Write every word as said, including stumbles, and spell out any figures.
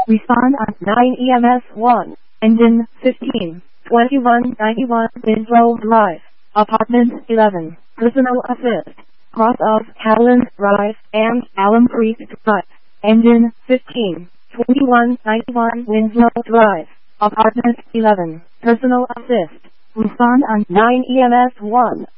Respond on nine E M S one. Engine fifteen. twenty-one ninety-one Winslow Drive. Apartment eleven. Personal assist. Cross of Catalan Drive and Alum Creek Drive. Engine fifteen. twenty-one ninety-one Winslow Drive. Apartment eleven. Personal assist. Respond on nine E M S one.